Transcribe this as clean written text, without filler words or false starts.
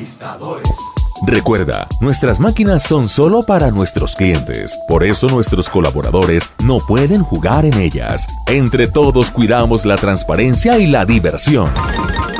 Conquistadores. Recuerda, nuestras máquinas son solo para nuestros clientes. Por eso nuestros colaboradores no pueden jugar en ellas. Entre todos cuidamos la transparencia y la diversión.